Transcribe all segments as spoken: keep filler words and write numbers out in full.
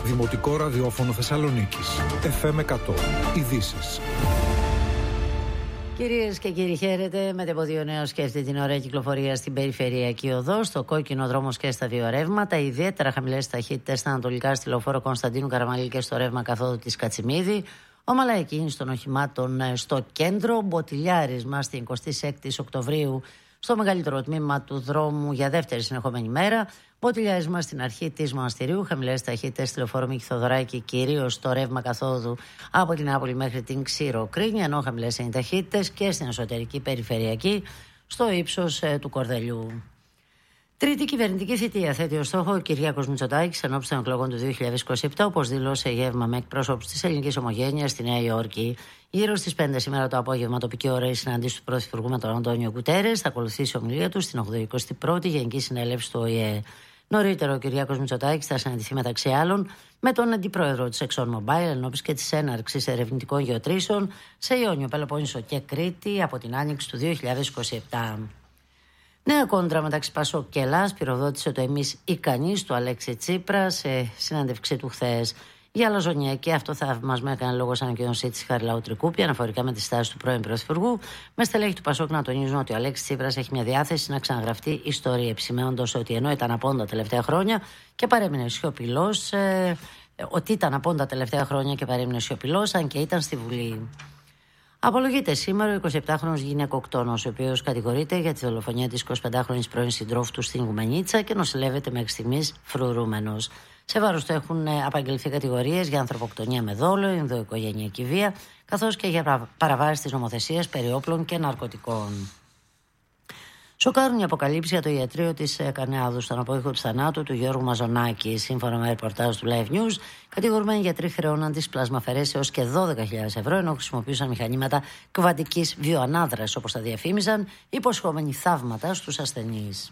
Δημοτικό ραδιόφωνο Θεσσαλονίκης. εφ εμ εκατό. Ειδήσεις. Κυρίες και κύριοι, χαίρετε. Μετεποδείο Νέος και αυτή την ωραία κυκλοφορία στην περιφερειακή οδό, στο κόκκινο δρόμος και στα δύο ρεύματα. Ιδιαίτερα χαμηλές ταχύτητες στα ανατολικά, στη λεωφόρο Κωνσταντίνου Καραμαλή και στο ρεύμα καθόδου της Κατσιμίδη. Ομαλά εκκίνηση των οχημάτων στο κέντρο. Μποτιλιάρισμα στην εικοστή έκτη Οκτωβρίου στο μεγαλύτερο τμήμα του δρόμου για δεύτερη συνεχόμενη μέρα. Μποτιλιάρισμα στην αρχή της Μοναστηρίου. Χαμηλές ταχύτητες στη λεωφόρο Μίκη Θοδωράκη, κυρίως στο ρεύμα καθόδου από την Νεάπολη μέχρι την Ξηροκρίνη. Ενώ χαμηλές είναι οι ταχύτητες και στην εσωτερική περιφερειακή στο ύψος ε, του Κορδελιού. Τρίτη κυβερνητική θητεία θέτει ως στόχο ο Κυριάκος Μητσοτάκης ενώπιση των εκλογών του δύο χιλιάδες είκοσι επτά, όπως δήλωσε γεύμα με εκπρόσωπους της ελληνικής ομογένειας στη Νέα Υόρκη. Γύρω στις πέντε σήμερα το απόγευμα, τοπική ώρα, η συνάντηση του Πρωθυπουργού με τον Αντώνιο Γκουτέρες. Θα ακολουθήσει η ομιλία του στην ογδοηκοστή πρώτη Γενική Συνέλευση του Ο Η Ε. Νωρίτερα, ο Κυριάκος Μητσοτάκης θα συναντηθεί μεταξύ άλλων με τον αντιπρόεδρο της ExxonMobil ενώπιση και της έναρξης ερευνητικών γεωτρήσεων σε Ιόνιο, Πελοπόννησο και Κρήτη από την άνοιξη του δύο χιλιάδες είκοσι επτά. Νέα κόντρα μεταξύ Πασόκ και Ελλάς πυροδότησε το «Εμείς ικανείς» του Αλέξη Τσίπρα σε συνέντευξή του χθες. Για αλαζονιακή αυτοθαυμασμό έκανε λόγο σαν ανακοίνωσή τη Χαριλάου Τρικούπη αναφορικά με τη στάση του πρώην Πρωθυπουργού, με στελέχη του Πασόκ να τονίζουν ότι ο Αλέξης Τσίπρας έχει μια διάθεση να ξαναγραφτεί ιστορία, επισημαίνοντας ότι ενώ ήταν απόν τα τελευταία χρόνια και παρέμεινε σιωπηλός, ε, ότι ήταν απόν τα τελευταία χρόνια και παρέμεινε σιωπηλός, αν και ήταν στη Βουλή. Απολογείται σήμερα ο εικοσιεπτάχρονος γυναικοκτόνος, ο οποίος κατηγορείται για τη δολοφονία της εικοσιπεντάχρονης πρώην συντρόφου του στην Γουμενίτσα και νοσηλεύεται μέχρι στιγμής φρουρούμενος. Σε βάρος του έχουν απαγγελθεί κατηγορίες για ανθρωποκτονία με δόλο, ενδοοικογενειακή βία, καθώς και για παραβάσεις της νομοθεσίας περί όπλων και ναρκωτικών. Σοκάρουν οι αποκαλύψεις για το ιατρείο της Καρνεάδου στον απόϊχο του θανάτου του Γιώργου Μαζονάκη. Σύμφωνα με ρεπορτάζ του Live News, κατηγορουμένοι γιατροί χρεώναν τις πλασμαφαιρέσεις έως και δώδεκα χιλιάδες ευρώ, ενώ χρησιμοποιούσαν μηχανήματα κβαντικής βιοανάδρασης, όπως τα διαφήμιζαν, υποσχόμενοι θαύματα στους ασθενείς.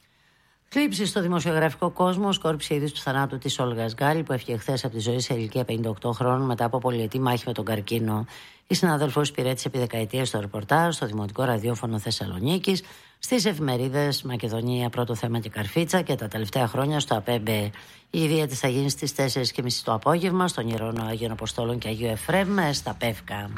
Θλίψη στο δημοσιογραφικό κόσμο, σκόρπισε η είδηση του θανάτου της Όλγας Γκάλη, που έφυγε χθες από τη ζωή σε ηλικία πενήντα οκτώ χρόνων μετά από πολυετή μάχη με τον καρκίνο. Η συνάδελφος υπηρέτησε επί δεκαετίες στο ρεπορτάζ, στο Δημοτικό Ραδιόφωνο Θεσσαλονίκης, στις εφημερίδες Μακεδονία, Πρώτο Θέμα και Καρφίτσα και τα τελευταία χρόνια στο ΑΠΕΜΠΕ. Η ιδέα της θα γίνει στις τέσσερις και μισή το απόγευμα στον Ιερώνο Αγίων Αποστόλων και Αγίου Εφραίμ στα Πεύκα.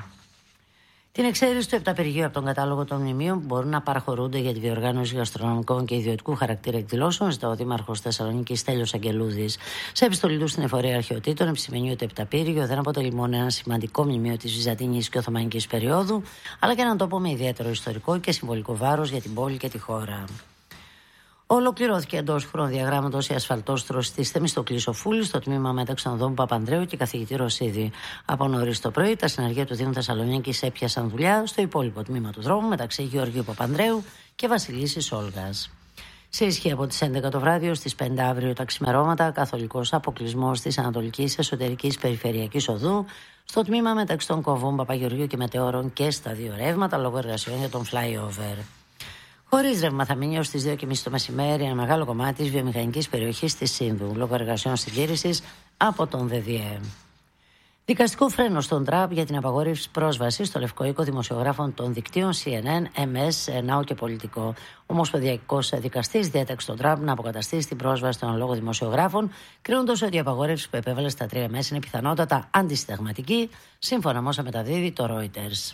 Την εξαίρεση του επταπεργείου από τον κατάλογο των μνημείων που μπορούν να παραχωρούνται για τη διοργάνωση γαστρονομικών και ιδιωτικού χαρακτήρα εκδηλώσεων, ζητά ο Δήμαρχος Θεσσαλονίκης Στέλιος Αγγελούδης. Σε επιστολή του στην Εφορία Αρχαιοτήτων, επισημαίνει ότι το επταπύργιο δεν αποτελεί μόνο ένα σημαντικό μνημείο της Βυζαντινής και Οθωμανικής περίοδου, αλλά και έναν τόπο με ιδιαίτερο ιστορικό και συμβολικό βάρος για την πόλη και τη χώρα. Ολοκληρώθηκε εντός χρονοδιαγράμματος η ασφαλτόστρωση της Θεμιστοκλής Οφούλης στο τμήμα μεταξύ των δόμων Παπανδρέου και καθηγητή Ρωσίδη. Από νωρίς το πρωί, τα συνεργεία του Δήμου Θεσσαλονίκης έπιασαν δουλειά στο υπόλοιπο τμήμα του δρόμου μεταξύ Γεωργίου Παπανδρέου και Βασιλίσσης Όλγας. Σε ισχύ από τις έντεκα το βράδυ ως τις πέντε αύριο τα ξημερώματα, καθολικός αποκλεισμός της Ανατολικής Εσωτερικής Περιφερειακής Οδού στο τμήμα μεταξύ των κοβών Παπαγεωργίου και Μετεώρων και στα δύο ρεύματα λόγω εργασιών για τον flyover. Χωρίς ρεύμα θα μείνει ως τις δύο και μισή το μεσημέρι ένα μεγάλο κομμάτι της βιομηχανικής περιοχής της Σύνδου, λόγω εργασιών συντήρησης από τον ΔΔΕ. Δικαστικό φρένο στον Τραμπ για την απαγόρευση πρόσβασης στο Λευκό Οίκο δημοσιογράφων των δικτύων Σι Εν Εν, Εμ Ες, Now και Πολιτικό. Ο Ομοσπονδιακός Δικαστής διέταξε τον Τραμπ να αποκαταστήσει την πρόσβαση των λόγω δημοσιογράφων, κρίνοντας ότι η απαγόρευση που επέβαλε στα τρία μέσα είναι πιθανότατα αντισυνταγματική, σύμφωνα με όσα μεταδίδει το Reuters.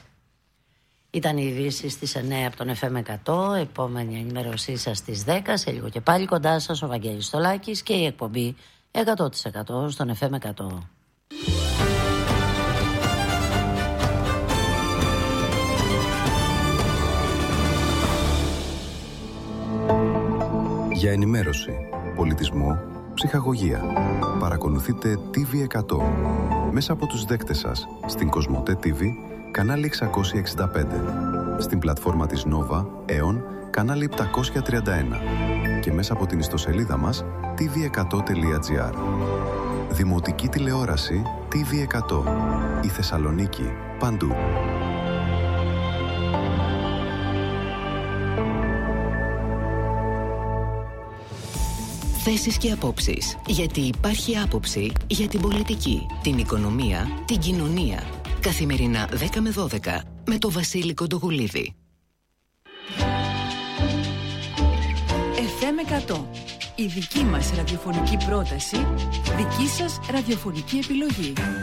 Ήταν οι ειδήσεις στις εννέα από τον εφ εμ εκατό, επόμενη ενημέρωσή σας στις δέκα, σε λίγο και πάλι κοντά σας ο Βαγγέλης Στολάκης και η εκπομπή εκατό τοις εκατό στον εφ εμ εκατό. Για ενημέρωση, πολιτισμό, ψυχαγωγία. Παρακολουθείτε τι βι εκατό μέσα από τους δέκτες σας στην Κοσμοτέ τι βι, κανάλι εξακόσια εξήντα πέντε, στην πλατφόρμα της Nova, Aeon, κανάλι επτακόσια τριάντα ένα και μέσα από την ιστοσελίδα μας τι βι εκατό τελεία τζι άρ. Δημοτική τηλεόραση τι βι εκατό. Η Θεσσαλονίκη, παντού. Θέσεις και απόψεις. Γιατί υπάρχει άποψη για την πολιτική, την οικονομία, την κοινωνία. Καθημερινά δέκα με δώδεκα με το Βασίλη Κοντογουλίδη. εφ εμ εκατό. Η δική μας ραδιοφωνική πρόταση, δική σας ραδιοφωνική επιλογή.